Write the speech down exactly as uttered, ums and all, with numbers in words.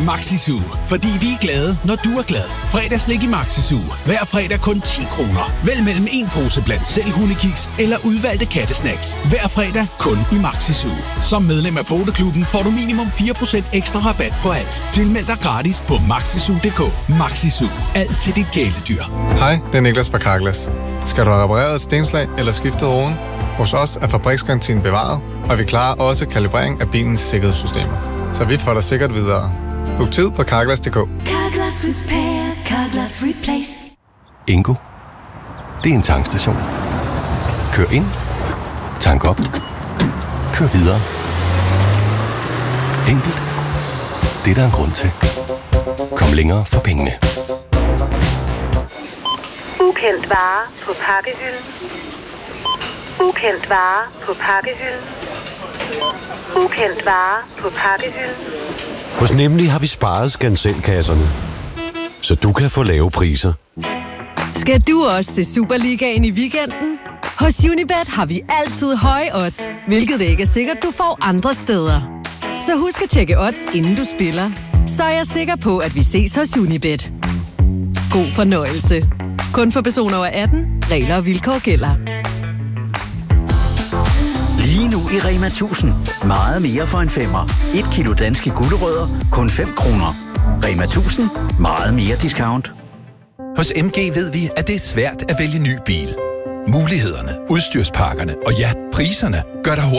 Maxi-Zoo. Fordi vi er glade, når du er glad. Fredagslik i Maxi-Zoo. Hver fredag kun ti kroner. Vælg mellem en pose blandt selv hundekiks eller udvalgte kattesnacks. Hver fredag kun i Maxi-Zoo. Som medlem af Poteklubben får du minimum fire procent ekstra rabat på alt. Tilmeld dig gratis på maxizoo punktum d k. Maxi-Zoo. Alt til dit kæledyr. Hej, det er Niklas fra Carglass. Skal du have repareret et stenslag eller skiftet roden? Hos os er fabriksgarantien bevaret, og vi klarer også kalibrering af bilens sikkerhedssystemer. Så vi får dig sikkert videre. Book tid på carglass punktum d k. Carglass Repair, Carglass Replace. Ingo. Det er en tankstation. Kør ind. Tank op. Kør videre. Enkelt. Det er der en grund til. Kom længere for pengene. Ukendt vare på pakkehylden. Ukendt vare på pakkehylden. Ukendt vare på pakkehylden. Hos Nemlig har vi sparet skanselkasserne, så du kan få lave priser. Skal du også se Superligaen i weekenden? Hos Unibet har vi altid høje odds, hvilket ikke er sikkert, du får andre steder. Så husk at tjekke odds, inden du spiller. Så er jeg sikker på, at vi ses hos Unibet. God fornøjelse. Kun for personer over atten. Regler og vilkår gælder. Lige nu i Rema tusind. Meget mere for en femmer. Et kilo danske gulerødder. Kun fem kroner. Rema tusind. Meget mere discount. Hos M G ved vi, at det er svært at vælge ny bil. Mulighederne, udstyrspakkerne og ja, priserne gør dig hurtigt